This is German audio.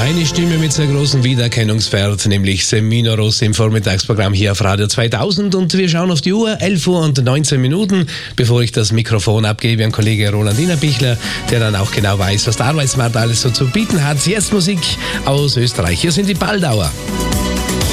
Eine Stimme mit sehr großem Wiedererkennungswert, nämlich Semino Rossi im Vormittagsprogramm hier auf Radio 2000. Und wir schauen auf die Uhr, 11 Uhr und 19 Minuten, bevor ich das Mikrofon abgebe an Kollege Roland Innerbichler, der dann auch genau weiß, was der Arbeitsmarkt alles so zu bieten hat. Jetzt Musik aus Österreich. Hier sind die Baldauer.